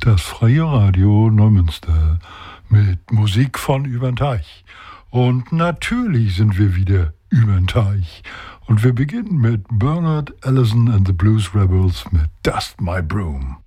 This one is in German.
das Freie Radio Neumünster mit Musik von übern Teich. Und natürlich sind wir wieder übern Teich. Und wir beginnen mit Bernard Allison and the Blues Rebels mit Dust My Broom.